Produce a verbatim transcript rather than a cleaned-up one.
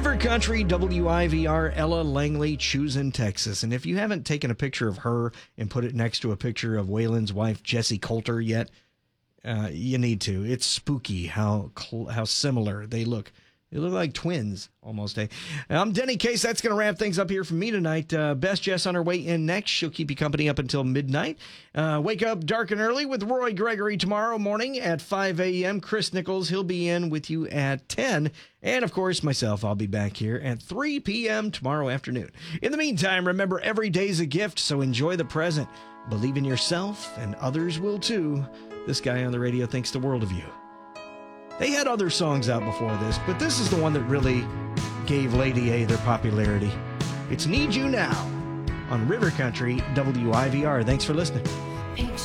River Country, W I V R, Ella Langley, Choosing Texas. And if you haven't taken a picture of her and put it next to a picture of Waylon's wife, Jessie Coulter, yet, uh, you need to. It's spooky how cl- how similar they look. They look like twins, almost. Eh? I'm Denny Case. That's going to wrap things up here for me tonight. Uh, Bess Jess on her way in next. She'll keep you company up until midnight. Uh, wake up dark and early with Roy Gregory tomorrow morning at five a.m. Chris Nichols, he'll be in with you at ten. And, of course, myself, I'll be back here at three p.m. tomorrow afternoon. In the meantime, remember, every day's a gift, so enjoy the present. Believe in yourself, and others will too. This guy on the radio thinks the world of you. They had other songs out before this, but this is the one that really gave Lady A their popularity. It's Need You Now on River Country, W I V R. Thanks for listening.